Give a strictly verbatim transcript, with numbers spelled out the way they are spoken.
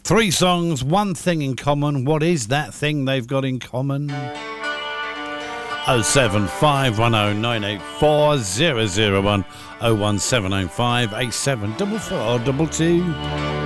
Three songs, one thing in common. What is that thing they've got in common? oh seven five one oh nine eight four oh oh one oh one seven oh five eight seven four four two two.